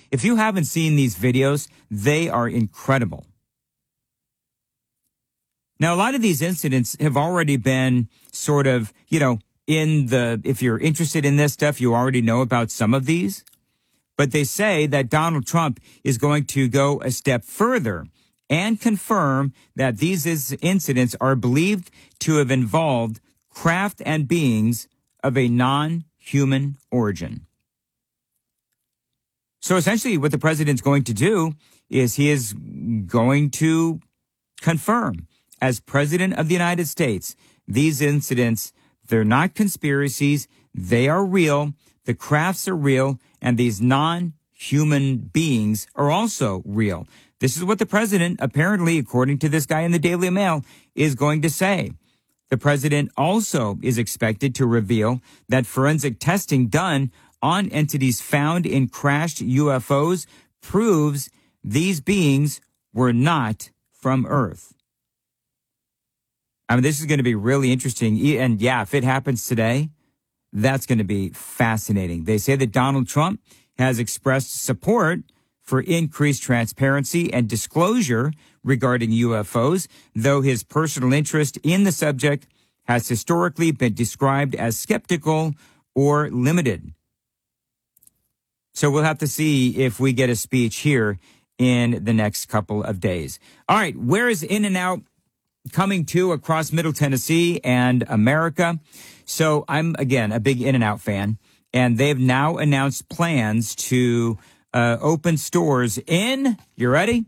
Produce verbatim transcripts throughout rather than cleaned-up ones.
If you haven't seen these videos, they are incredible. Now, a lot of these incidents have already been sort of, you know, in the, if you're interested in this stuff, you already know about some of these. But they say that Donald Trump is going to go a step further and confirm that these is, incidents are believed to have involved craft and beings of a non-human origin. So essentially what the president's going to do is he is going to confirm, as president of the United States, these incidents, they're not conspiracies, they are real, the crafts are real, and these non-human beings are also real. This is what the president, apparently, according to this guy in the Daily Mail, is going to say. The president also is expected to reveal that forensic testing done on entities found in crashed U F Os proves these beings were not from Earth. I mean, this is going to be really interesting. And yeah, if it happens today, that's going to be fascinating. They say that Donald Trump has expressed support for increased transparency and disclosure regarding U F Os, though his personal interest in the subject has historically been described as skeptical or limited. So we'll have to see if we get a speech here in the next couple of days. All right, where is In-N-Out coming to across Middle Tennessee and America? So I'm, again, a big In-N-Out fan, and they've now announced plans to uh, open stores in, you ready?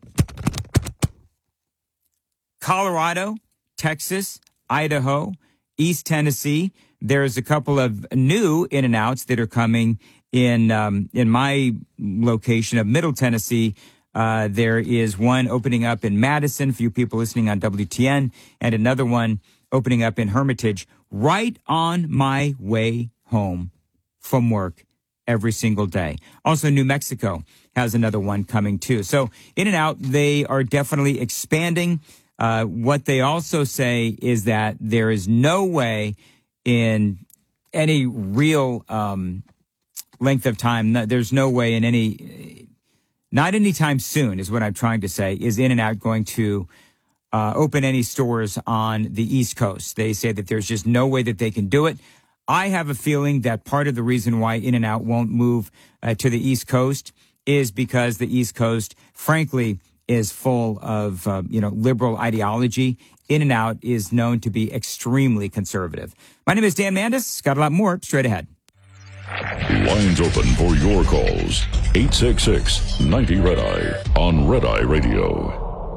Colorado, Texas, Idaho, East Tennessee. There's a couple of new In-N-Outs that are coming in um, in my location of Middle Tennessee. Uh, there is one opening up in Madison, a few people listening on W T N, and another one opening up in Hermitage, right on my way home from work every single day. Also, New Mexico has another one coming too. So In-N-Out, they are definitely expanding. Uh, what they also say is that there is no way in any real um, length of time, there's no way in any, not anytime soon is what I'm trying to say, is In-N-Out going to uh, open any stores on the East Coast. They say that there's just no way that they can do it. I have a feeling that part of the reason why In-N-Out won't move uh, to the East Coast is because the East Coast, frankly, is full of, uh, you know, liberal ideology. In-N-Out is known to be extremely conservative. My name is Dan Mandis. Got a lot more straight ahead. Lines open for your calls. eight six six, ninety, Red Eye on Red Eye Radio.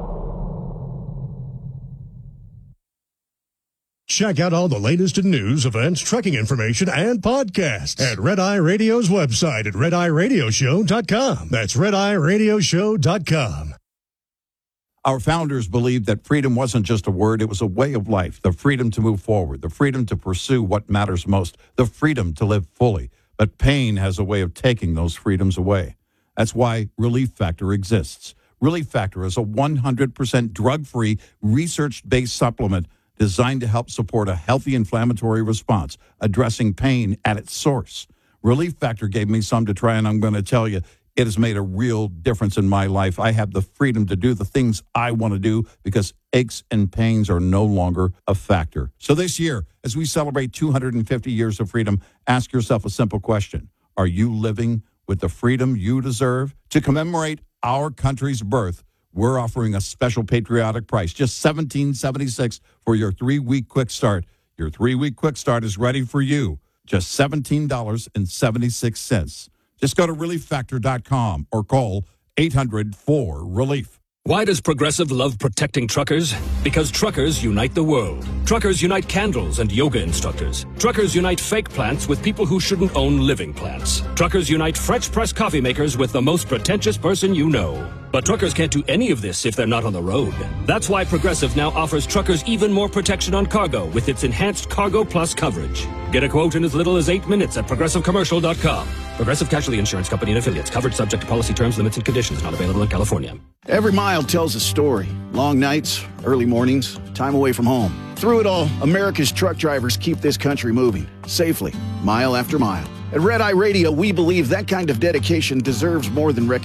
Check out all the latest in news, events, trucking information, and podcasts at Red Eye Radio's website at red eye radio show dot com. That's red eye radio show dot com. Our founders believed that freedom wasn't just a word, it was a way of life. The freedom to move forward, the freedom to pursue what matters most, the freedom to live fully. But pain has a way of taking those freedoms away. That's why Relief Factor exists. Relief Factor is a one hundred percent drug-free, research-based supplement designed to help support a healthy inflammatory response, addressing pain at its source. Relief Factor gave me some to try, and I'm going to tell you, it has made a real difference in my life. I have the freedom to do the things I want to do because aches and pains are no longer a factor. So this year, as we celebrate two hundred fifty years of freedom, ask yourself a simple question. Are you living with the freedom you deserve? To commemorate our country's birth, we're offering a special patriotic price, just seventeen seventy-six for your three-week quick start. Your three-week quick start is ready for you. Just seventeen seventy-six. Just go to relief factor dot com or call eight hundred four relief. Why does Progressive love protecting truckers? Because truckers unite the world. Truckers unite candles and yoga instructors. Truckers unite fake plants with people who shouldn't own living plants. Truckers unite French press coffee makers with the most pretentious person you know. But truckers can't do any of this if they're not on the road. That's why Progressive now offers truckers even more protection on cargo with its enhanced Cargo Plus coverage. Get a quote in as little as eight minutes at progressive commercial dot com. Progressive Casualty Insurance Company and Affiliates. Coverage subject to policy terms, limits, and conditions. Not available in California. Every mile tells a story. Long nights, early mornings, time away from home. Through it all, America's truck drivers keep this country moving, safely, mile after mile. At Red Eye Radio, we believe that kind of dedication deserves more than recognition.